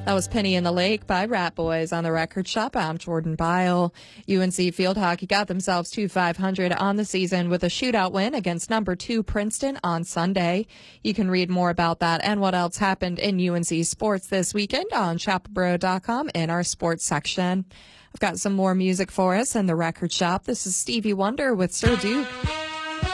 That was Penny in the Lake by Rat Boys on the Record Shop. I'm Jordan Byle. UNC Field Hockey got themselves to 500 on the season with a shootout win against number 2 Princeton on Sunday. You can read more about that and what else happened in UNC sports this weekend on chaparral.com in our sports section. I've got some more music for us in the Record Shop. This is Stevie Wonder with Sir Duke.